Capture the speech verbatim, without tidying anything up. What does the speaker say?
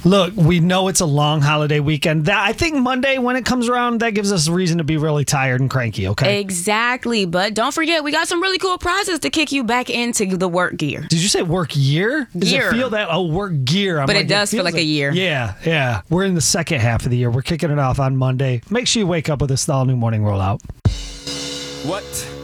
Look, we know it's a long holiday weekend. That I think Monday, when it comes around, that gives us a reason to be really tired and cranky, okay? Exactly. But don't forget, we got some really cool prizes to kick you back into the work gear. Did you say work year? Does Gear. it feel that? Oh, work gear. I'm But like, it does feel feels like a year. Yeah, yeah. We're in the second half of the year. We're kicking it off on Monday. Make sure you wake up with us, the all new morning rollout. What